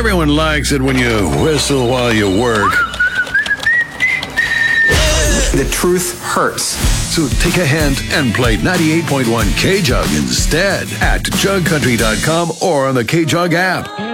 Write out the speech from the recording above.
Everyone likes it when you whistle while you work. The truth hurts. So take a hint and play 98.1 K-Jug instead at jugcountry.com or on the K-Jug app.